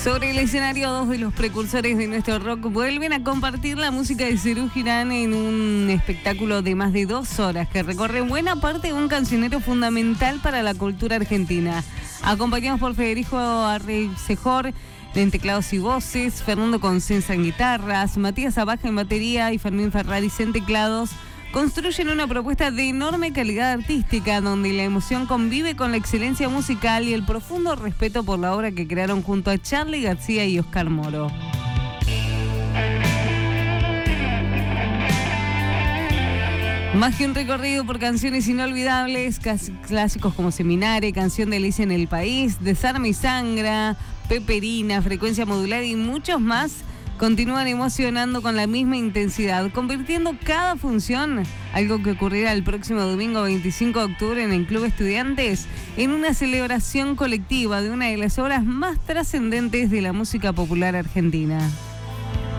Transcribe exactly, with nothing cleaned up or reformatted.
Sobre el escenario, dos de los precursores de nuestro rock vuelven a compartir la música de Serú Girán en un espectáculo de más de dos horas que recorre buena parte de un cancionero fundamental para la cultura argentina. Acompañados por Federico Arrecejor en teclados y voces, Fernando Consenza en guitarras, Matías Abaja en batería y Fermín Ferraris en teclados, construyen una propuesta de enorme calidad artística donde la emoción convive con la excelencia musical y el profundo respeto por la obra que crearon junto a Charly García y Oscar Moro. Más que un recorrido por canciones inolvidables, clásicos como Seminare, Canción de Alicia en el País, Desarme y Sangra, Peperina, Frecuencia Modulada y muchos más, continúan emocionando con la misma intensidad, convirtiendo cada función, algo que ocurrirá el próximo domingo veinticinco de octubre en el Club Estudiantes, en una celebración colectiva de una de las obras más trascendentes de la música popular argentina.